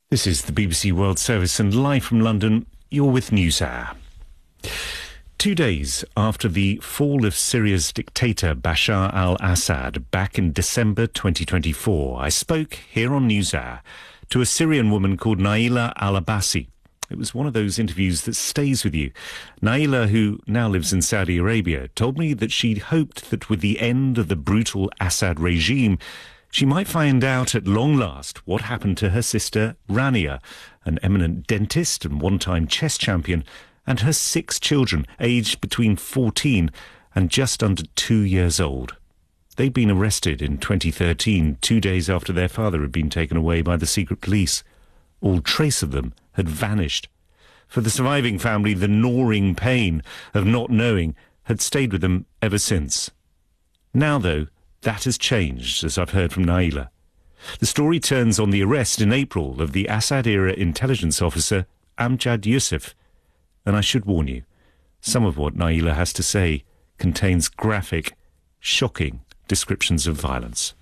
This is the BBC World Service, and live from London, you're with NewsHour. 2 days after the fall of Syria's dictator Bashar al-Assad back in December 2024, I spoke here on NewsHour to a Syrian woman called Naila Al-Abbasi. It was one of those interviews that stays with you. Naila, who now lives in Saudi Arabia, told me that she'd hoped that with the end of the brutal Assad regime, she might find out at long last what happened to her sister Rania, an eminent dentist and one-time chess champion, and her 6 children, aged between 14 and just under 2 years old. They'd been arrested in 2013, 2 days after their father had been taken away by the secret police. All trace of them had vanished. For the surviving family, the gnawing pain of not knowing had stayed with them ever since. Now, though, that has changed, as I've heard from Naila. The story turns on the arrest in April of the Assad-era intelligence officer Amjad Yusuf. And I should warn you, some of what Naila has to say contains graphic, shocking descriptions of violence.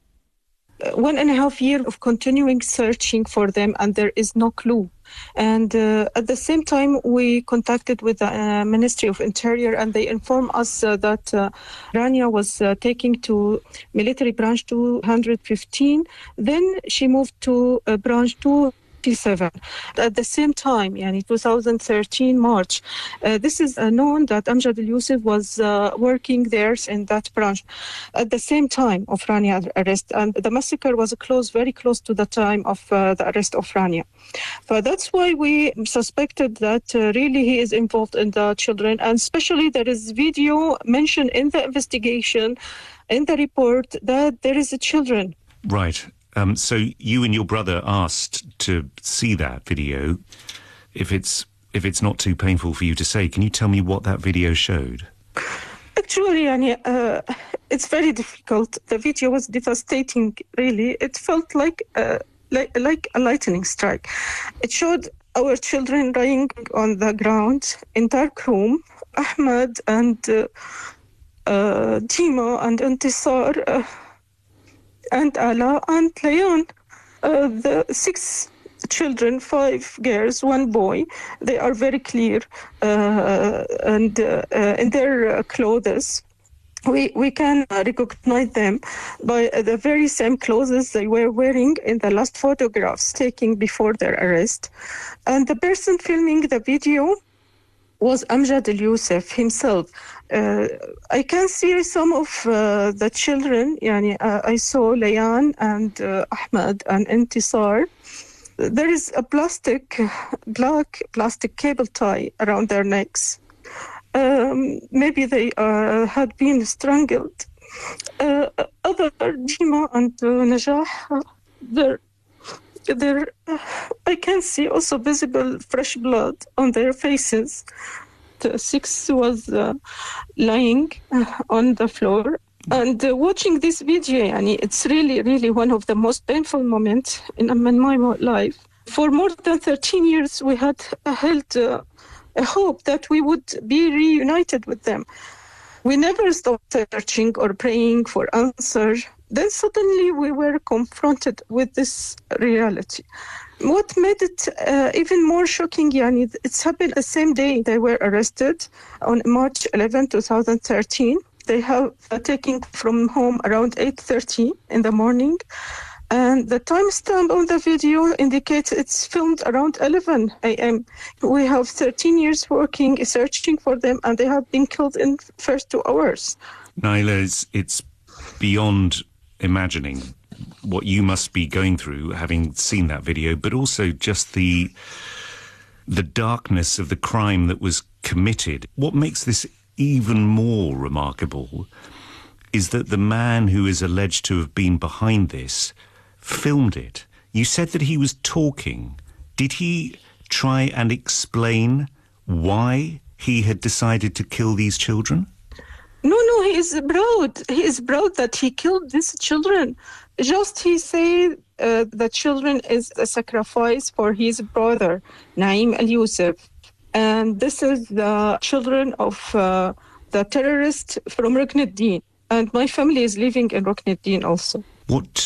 1.5 years of continuing searching for them, and there is no clue. And at the same time, we contacted with the Ministry of Interior, and they informed us that Rania was taken to military branch 215. Then she moved to branch 257. At the same time, in 2013 March, this is known that Amjad Yusuf was working there in that branch at the same time of Rania's arrest, and the massacre was very close to the time of the arrest of Rania. But that's why we suspected that really he is involved in the children, and especially there is video mentioned in the investigation, in the report, that there is a children. Right. So you and your brother asked to see that video. If it's not too painful for you to say, can you tell me what that video showed? Actually, it's very difficult. The video was devastating, really. It felt like a lightning strike. It showed our children lying on the ground in dark room. Ahmed and Dima and Intisar and Ala and Layan, the 6 children, 5 girls, 1 boy. They are very clear and in their clothes. We can recognize them by the very same clothes they were wearing in the last photographs taken before their arrest. And the person filming the video was Amjad Yusuf himself. I can see some of the children. I saw Layan and Ahmed and Intisar. There is a black plastic cable tie around their necks. Maybe they had been strangled. Other Dima and Najah, I can see also visible fresh blood on their faces. The 6 was lying on the floor. And watching this video, it's really, really one of the most painful moments in my life. For more than 13 years, we had held a hope that we would be reunited with them. We never stopped searching or praying for answers. Then suddenly we were confronted with this reality. What made it even more shocking, it's happened the same day they were arrested on March 11, 2013. They have taken from home around 8:30 in the morning. And the timestamp on the video indicates it's filmed around 11 a.m. We have 13 years working, searching for them, and they have been killed in the first 2 hours. Naila, it's beyond imagining what you must be going through, having seen that video, but also just the darkness of the crime that was committed. What makes this even more remarkable is that the man who is alleged to have been behind this filmed it. You said that he was talking. Did he try and explain why he had decided to kill these children? No, he is proud. He is proud that he killed these children. Just he said the children is a sacrifice for his brother, Naim Al-Yusuf. And this is the children of the terrorist from Rukn al-Din. And my family is living in Rukn al-Din also. What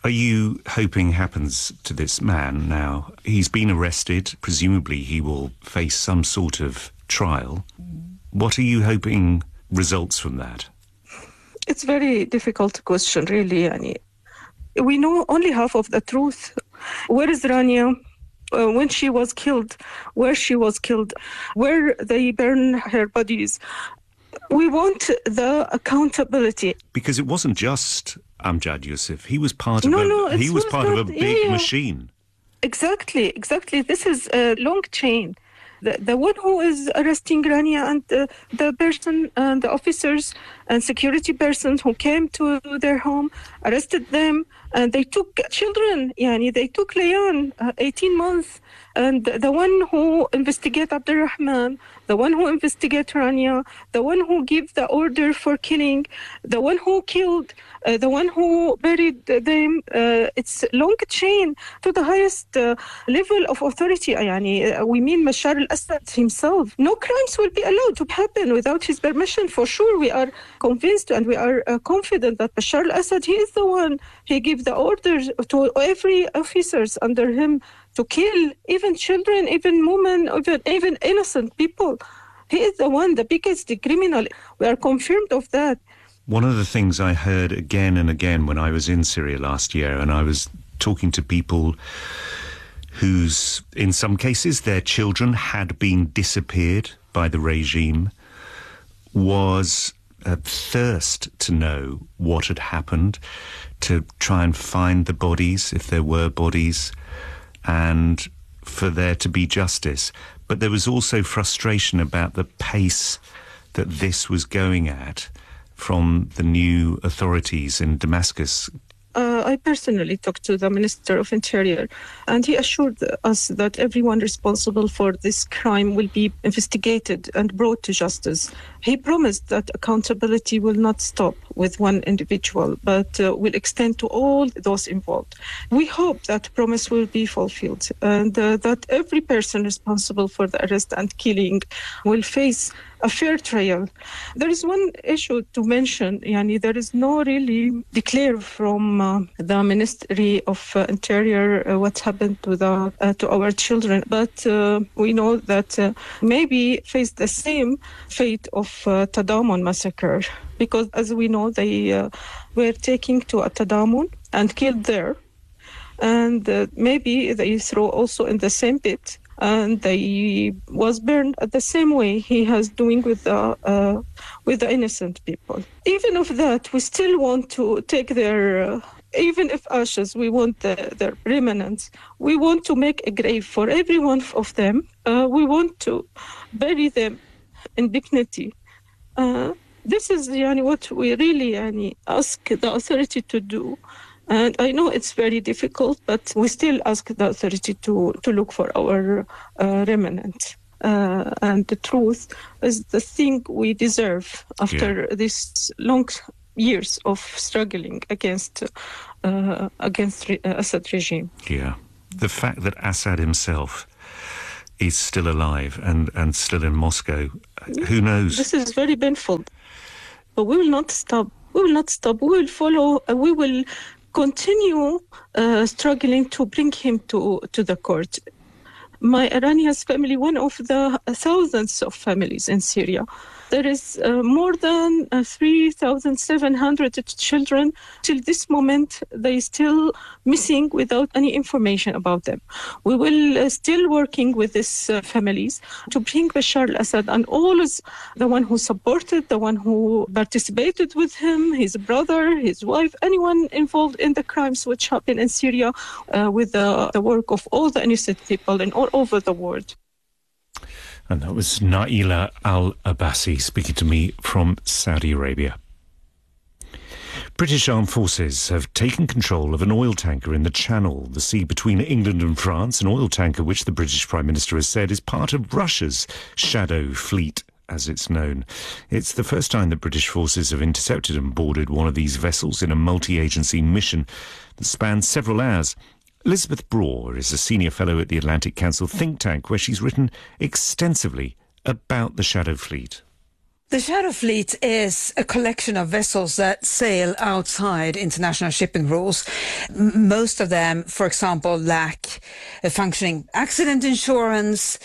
are you hoping happens to this man now? He's been arrested. Presumably he will face some sort of trial. What are you hoping results from that? It's a very difficult question, really. Yani, we know only half of the truth. Where is Rania? When she was killed, where she was killed, where they burn her bodies. We want the accountability. Because it wasn't just Amjad Yusuf. He was part of a big machine. Exactly. This is a long chain. The one who is arresting Rania and the person and the officers and security persons who came to their home, arrested them, and they took children. They took Layan, 18 months, and the one who investigate Abdurrahman, the one who investigate Rania, the one who gave the order for killing, the one who killed, the one who buried them. It's a long chain to the highest level of authority. We mean Bashar al-Assad himself. No crimes will be allowed to happen without his permission. For sure, we are convinced and we are confident that Bashar al-Assad, he is the one. He gives the orders to every officers under him to kill even children, even women, even innocent people. He is the one, the biggest criminal. We are confirmed of that. One of the things I heard again and again when I was in Syria last year, and I was talking to people whose, in some cases, their children had been disappeared by the regime, was a thirst to know what had happened, to try and find the bodies, if there were bodies, and for there to be justice. But there was also frustration about the pace that this was going at from the new authorities in Damascus. I personally talked to the Minister of Interior, and he assured us that everyone responsible for this crime will be investigated and brought to justice. He promised that accountability will not stop with one individual, but will extend to all those involved. We hope that promise will be fulfilled, and that every person responsible for the arrest and killing will face a fair trial. There is one issue to mention. There is no really declare from the Ministry of Interior what happened to our children, but we know that maybe face the same fate of Tadamun massacre, because as we know they were taken to Tadamun and killed there, and maybe they throw also in the same pit, and they was burned at the same way he has doing with the innocent people. Even of that, we still want to take their, even if ashes, we want their remnants. We want to make a grave for every one of them. We want to bury them in dignity. This is what we really ask the authority to do. And I know it's very difficult, but we still ask the authority to look for our remnant. And the truth is the thing we deserve after these long years of struggling against Assad regime. Yeah. The fact that Assad himself is still alive and still in Moscow, who knows? This is very painful. But we will not stop. We will not stop. We will follow. We will continue struggling to bring him to the court. My Iranian's family, one of the thousands of families in Syria. There is more than 3,700 children. Till this moment, they still missing without any information about them. We will still working with these families to bring Bashar al-Assad and all the one who supported, the one who participated with him, his brother, his wife, anyone involved in the crimes which happen in Syria with the work of all the innocent people and all over the world. And that was Naila Al-Abbasi speaking to me from Saudi Arabia. British armed forces have taken control of an oil tanker in the Channel, the sea between England and France, an oil tanker which the British Prime Minister has said is part of Russia's Shadow Fleet, as it's known. It's the first time that British forces have intercepted and boarded one of these vessels in a multi-agency mission that spans several hours. Elizabeth Braw is a senior fellow at the Atlantic Council think tank, where she's written extensively about the Shadow Fleet. The Shadow Fleet is a collection of vessels that sail outside international shipping rules. Most of them, for example, lack a functioning accident insurance.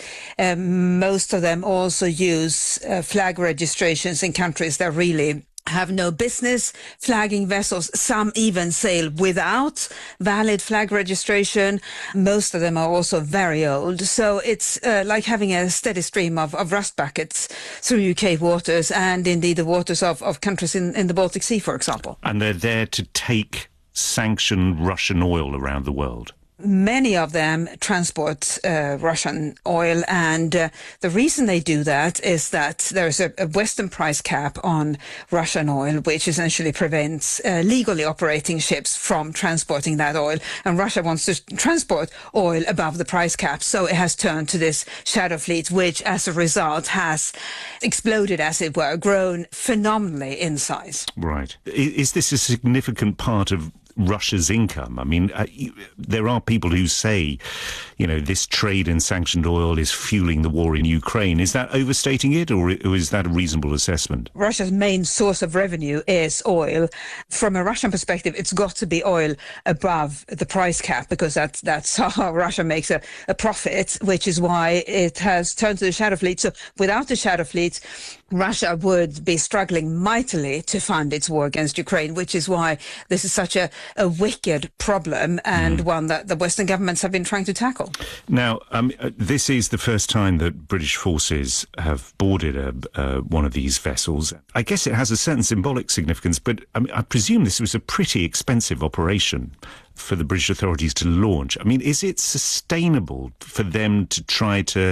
Most of them also use flag registrations in countries that really have no business flagging vessels. Some even sail without valid flag registration. Most of them are also very old. So it's like having a steady stream of rust buckets through UK waters and indeed the waters of countries in the Baltic Sea, for example. And they're there to take sanctioned Russian oil around the world. Many of them transport Russian oil, and the reason they do that is that there's a Western price cap on Russian oil, which essentially prevents legally operating ships from transporting that oil. And Russia wants to transport oil above the price cap, so it has turned to this shadow fleet, which as a result has exploded, as it were, grown phenomenally in size. Right. Is this a significant part of Russia's income? I mean, there are people who say, this trade in sanctioned oil is fueling the war in Ukraine. Is that overstating it, or is that a reasonable assessment? Russia's main source of revenue is oil. From a Russian perspective, it's got to be oil above the price cap, because that's how Russia makes a profit, which is why it has turned to the shadow fleet. So without the shadow fleet, Russia would be struggling mightily to fund its war against Ukraine, which is why this is such a wicked problem, and one that the Western governments have been trying to tackle. Now, this is the first time that British forces have boarded one of these vessels. I guess it has a certain symbolic significance, but I presume this was a pretty expensive operation for the British authorities to launch. I mean, is it sustainable for them to try to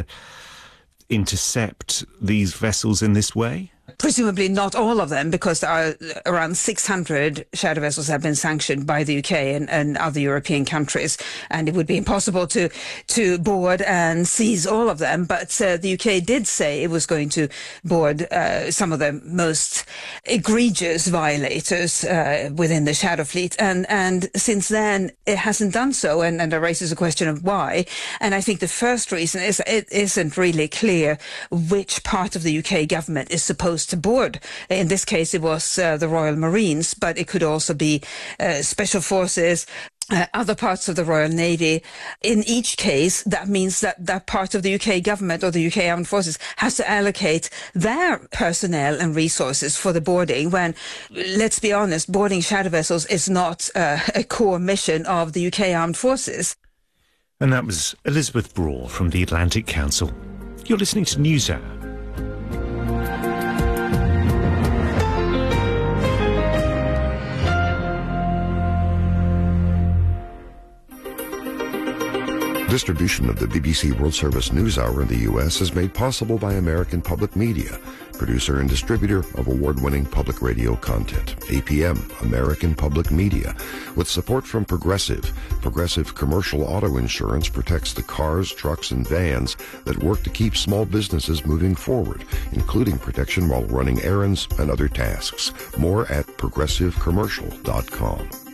intercept these vessels in this way? Presumably not all of them, because there are around 600 shadow vessels have been sanctioned by the UK and other European countries, and it would be impossible to board and seize all of them. But the UK did say it was going to board some of the most egregious violators within the shadow fleet, and since then it hasn't done so, and it raises a question of why. And I think the first reason is it isn't really clear which part of the UK government is supposed to board. In this case, it was the Royal Marines, but it could also be special forces, other parts of the Royal Navy. In each case, that means that part of the UK government or the UK armed forces has to allocate their personnel and resources for the boarding, when, let's be honest, boarding shadow vessels is not a core mission of the UK armed forces. And that was Elizabeth Braw from the Atlantic Council. You're listening to NewsHour. Distribution of the BBC World Service NewsHour in the U.S. is made possible by American Public Media, producer and distributor of award-winning public radio content. APM, American Public Media, with support from Progressive. Progressive Commercial Auto Insurance protects the cars, trucks, and vans that work to keep small businesses moving forward, including protection while running errands and other tasks. More at progressivecommercial.com.